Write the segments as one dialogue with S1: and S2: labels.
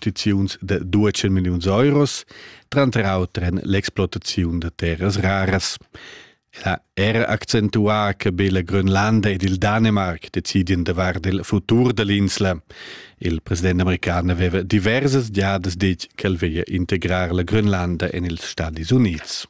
S1: investiziuns de 200 milions euros, tranter autren l'explotazione de terras raras. Era accentuà che la Groenlanda ed il Danemark decidien davar del futur dell'insula. Il presidente americano aveva diverses giadas dit che voleva integrar la Groenlanda en ils Stati Units.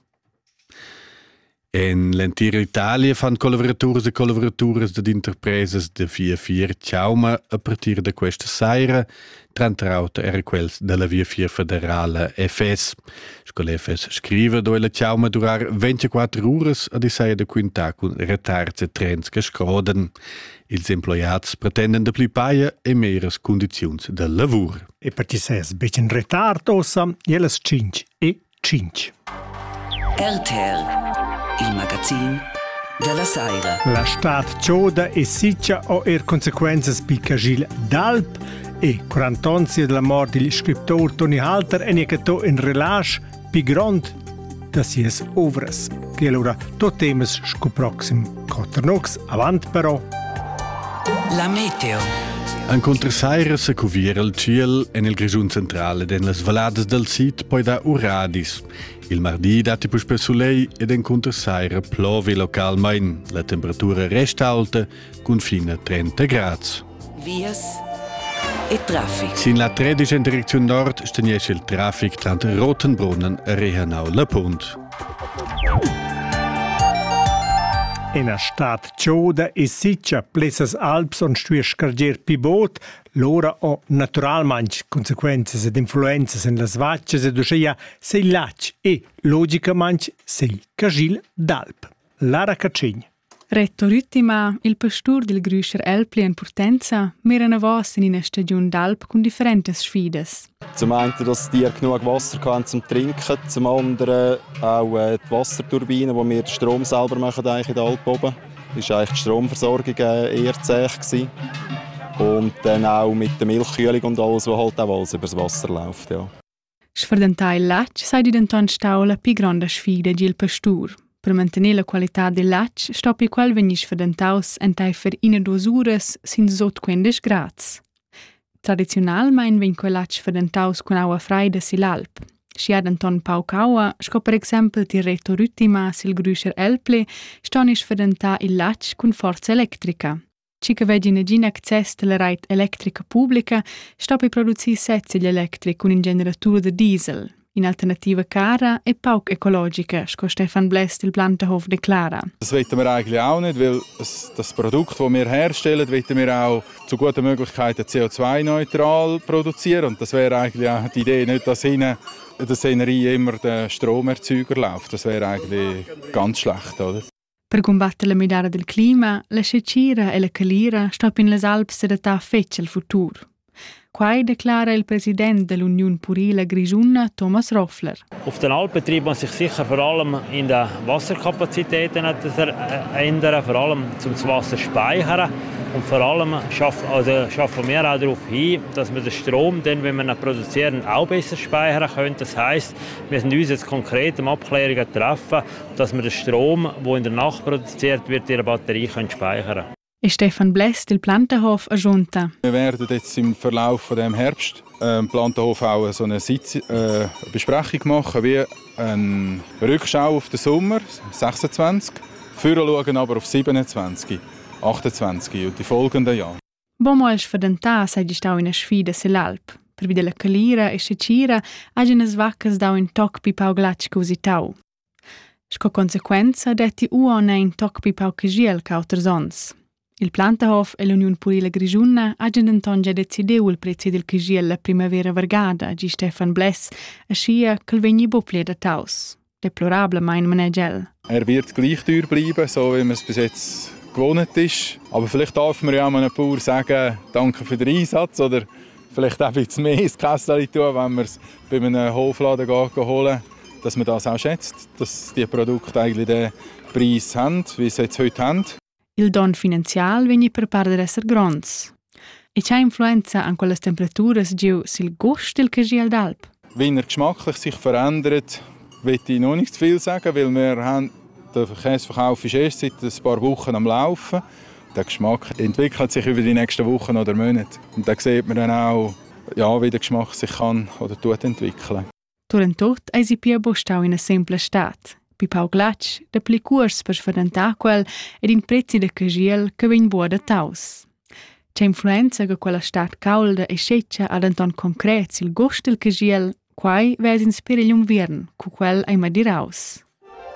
S1: En l'entira Italia fan collaborators e collaboratoras de interpresas de via Fier Ciauma a partir de questa saira, trantrauta era quels della via Fier federale FS. Scola FS scrive dove la Ciauma durar 24 ores a di saia de quintà con retards e trens che scroden. Ils employats pretenden de pli paia e meras condizions de lavur.
S2: E per ci ses becen retard ossa, jeles 5:05.
S3: RTL, il magazin della Saira.
S2: La stat Cioda e Siccia o conseguenze pi Cagil d'Alp e 40 anni della morte del scrittore Tony Halter e necato in relage pi grond da sies ovras. Che allora tot temes sco proxim Coternox avant però.
S3: La meteo.
S1: An contrasaira se cuviera il ciel en il grigiun centrale den las valadas del sit poi da uradis. Il mardi dati pus per soleil ed en contrasaira plove localmein. La temperatura resta alta con fino a 30 grads.
S3: Vias e traffic.
S1: Sin la 13 in direzione nord stagnesce il traffic tra Rotenbrunnen e Rehanau-La Punt.
S2: In a stat Cioda e Siccia, plessas Alps on stuier scarger pibot, l'ora o naturalmanch consequenze ed influenze in las vacces ed uscheia sei lac e logicamente sei Cagil d'Alp. Lara Cacegna.
S4: Retto l'ultima, il pastur del Grüscher Elpli in Portenza mirano vos in una stagione d'Alp con differenti sfides.
S5: Zum einen, dass die Tiere genug Wasser haben zum Trinken, zum anderen auch die Wasserturbine, wo wir den Strom selber machen in der Alp oben. Das war eigentlich die Stromversorgung eher zäh gewesen. Und dann auch mit der Milchkühlung und alles, was halt auch alles über das Wasser läuft. Ja.
S4: Sfredentar il lac sei diventant staula più grande sfida di il pastur. Per mantenere la qualità del lac, stoppi quel venis fredentaus entai per 1-2 ures sin sot 15 grads. Tradizionalmein ven quel lac fredentaus con aua freida l'Alp. Si ad Anton Pau Caua, sco per esempio ti retto ruttima sil Grüscher Elpli, stonis fredenta il lac con forza elettrica. Cica vegi negin access della rete elettrica pubblica, stoppi produzi sezzigli elettric con un generatore de diesel. In alternativa cara e pauc ecologica, sco Stefan Blest il Plantenhof declara.
S6: Das wollen wir eigentlich auch nicht, weil das Produkt, das wir herstellen, wollen wir auch zu guten Möglichkeiten CO2-neutral produzieren. Und das wäre eigentlich auch die Idee, nicht, dass in der Szenerie immer der Stromerzeuger läuft. Das wäre eigentlich ganz schlecht, oder?
S4: Per combattere la midara del clima, la secira e la calira stop in les Alps da ta feccia il futur. Quai declara il Präsident dell'Union Purila Grigiunna, Thomas Roffler.
S7: Auf den Alpen treibt man sich sicher vor allem in den Wasserkapazitäten ändern, vor allem zum Wasser speichern. Und vor allem schaffen wir auch darauf hin, dass wir den Strom, dann, wenn wir ihn produzieren, auch besser speichern können. Das heisst, wir sind uns jetzt konkret Abklärungen treffen, dass wir den Strom, der in der Nacht produziert wird, in der Batterie speichern können.
S4: E Stefan Blest, il Plantenhof, aggiunta.
S6: Wir werden jetzt im Verlauf von dem Herbst im Plantenhof auch so eine Besprechung machen, wie eine Rückschau auf den Sommer 26, schauen aber auf 27, 28 und die folgenden Jahre.
S4: Bomo el sfadentà sei stau in a sfida sull'Alp. Per vide la calira e secira, hagi nas vaccas dau in toc pi pau glac così tau. Sco consequenza detti uone in toc pi pau cagiel cauters ons. Il Plantenhof e l'Union Purila Grigiunna hanno intongia decidiu il prezzo del cagiel la primavera vargada, gi Stefan Bless, a scia che vegni boplie da taus. Deplorable mein manegel.
S6: Wird gleich teuer bleiben, so wie man es bis jetzt gewohnt ist. Aber vielleicht darf man ja einem Bauer sagen, danke für den Einsatz oder vielleicht auch ein bisschen mehr ins Kästchen tun, wenn man es bei einem Hofladen holen, dass man das auch schätzt, dass die Produkte eigentlich den Preis haben, wie sie jetzt heute haben.
S4: Il don finanzial vegni per parte d'esser gronds. E c'ha influenza an quelle temperaturas giu sil gust del cagiel d'Alp?
S6: Wie er geschmacklich sich verändert, will ich noch nicht zu viel sagen, weil wir haben, der Käseverkauf ist erst seit ein paar Wochen am Laufen. Der Geschmack entwickelt sich über die nächsten Wochen oder Monate. Und da sieht man dann auch, ja, wie der Geschmack sich kann oder tut entwickeln.
S4: Durant tot ei si pia bostau in a sempla stat. Pi Pau Glatsch, de pli curs per sfadentar quel ed in prezzi de cagiel che vegn buo da taus. C'è influenza che quella stat caulda e sceccia ad anton concret il gost del cagiel, quai ves in speriglium viern, cu quel ai ma diraus.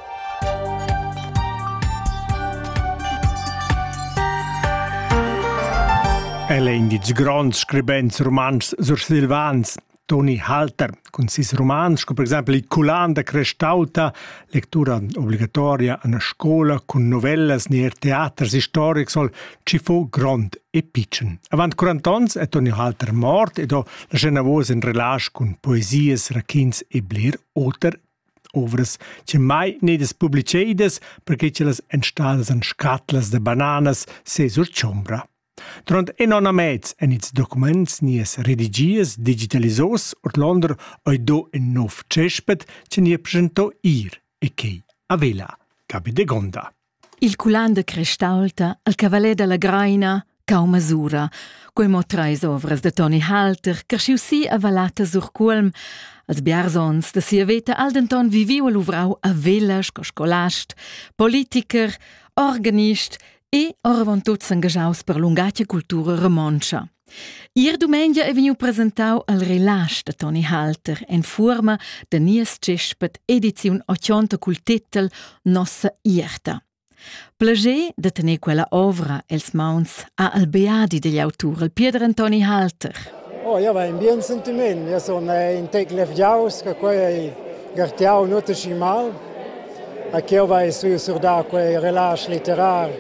S2: Ella indiz grands scribents romans sur Silvans, Toni Halter, con sis romans, come per esempio il Culan da Crestaulta, lettura obbligatoria a una scuola con novellas nier teaters storics sol ci fu grand e pitchen. Avant 40 ans è Toni Halter mort e do la scena voce in relash con poesies, racchins e blir oter ovras che mai nedes publiceides perché ce las enstadas en scatlas de bananas se sur chombra. Durant a mezz en its documents nies redigies, digitalisos, ortlonder oi do en nov cespet, ce nie presento e che a vela, capi de gonda.
S8: Il Culan de Crestaulta, al Cavaler de la Graina, cau masura, coi mo trais ovras de Toni Halter, carsciu si a valata sur culm, als biarsons de sia veta al denton viviu l'uvrau a velas, co scolast, politiker, organist, e orvon tuts engajaus per lungatia cultura romancia. Ier domenica è veniu presentau al relax de Toni Halter en forma de nies cespet ediziun 80 cul titel Nossa Ierta. Plager de tenir quella ovra els mauns a al beadi degli autur, al Pieder Toni Halter.
S9: Oh, ja, ein bien sentiment. Ja, so ein tec lefjaus, che quei gartiau not schimal. A che vai sur da quei relax literar.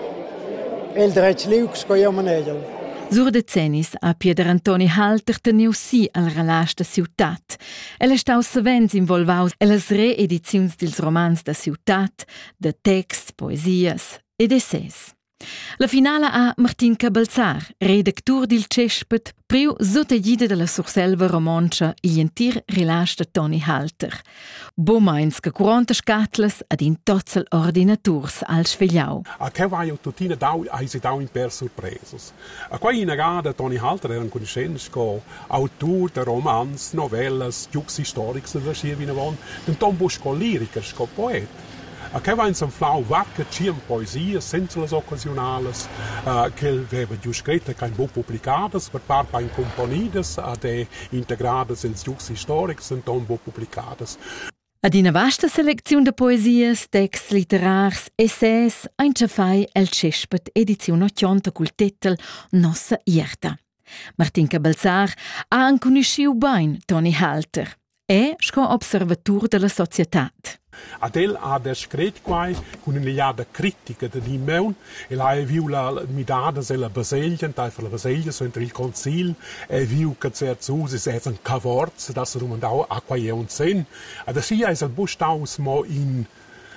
S9: El dretg liucs co io manegel.
S8: Sur decennis a Pieder Toni Halter teniu si al relax da ciutat. El è stau savens involvaus elas reediziuns dils romans da ciutat, de text, poesias ed essays. La finala a Martin Cabalzar, redactur dil cespet, priu sottegida della surselva romancia il entir relax da Toni Halter. Bomains che 40 scatlas ad in tozzel ordinaturs al svegliau.
S10: A che vai tutina dau ai si dau in per surpresos. A quai in agada Toni Halter era un conoscenz co autor de romans, novellas, giucs historics da schievina von, den tombo liricers co poet. A che va in san flau vacca ciam poesia senza las occasionales, che aveva giù scritte che non pubblicades, per part in componides, ad integrades in giucs historics e tombo pubblicades.
S8: Ad una vasta selezione de poesies, texts literars, essays, ein ciafai el cespet edizione 80 cul titel Nossa Ierta. Martin Cabalzar ha anconosciu bain Toni Halter e sco observatur della societat.
S10: Adel ha descret quai con un'iada critica de di meun e la viu la midada se la baselgia tai per la baselgia so entre il concil e viu che certs uses es un cavorz das rumandau a quai un sen ad sia es al bustaus mo in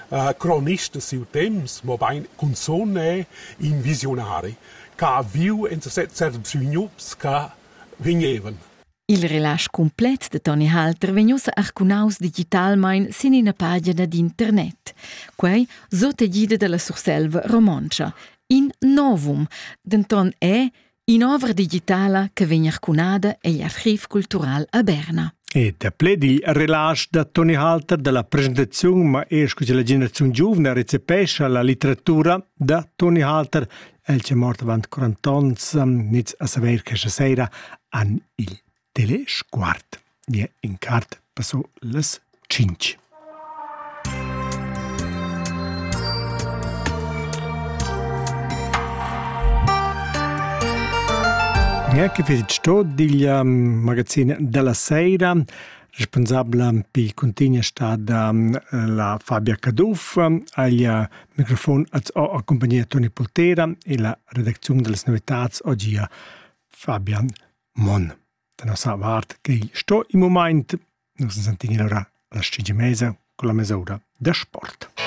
S10: cronista siu temps mo bain consone in visionari ca viu en certs signups ca vigneven.
S8: Il relax complet de Toni Halter vegnusa arcunaus digitalmein sin in a pagina d'internet, quei sottegida della surselva romancia, in novum, denton è in ovra digitala che vegna arcunada e gli archiv cultural a Berna.
S2: E da ple di relax da Toni Halter della presentazione ma esco che la generazione giovane recepesce la letteratura da Toni Halter el che morto avant 40 ans niz a saber che sera an il telesquart. Die in cart passò les 5. Che fece sto del magazzino della sera, responsabile per il contegno sta la Fabia Caduff, al microfono ha accompagnato Toni Poltera e la redazione delle novità oggi a Fabian Mon. Da nostra parte che sto in momento, non si sentiamo ora la stigmesa con la misura da sport.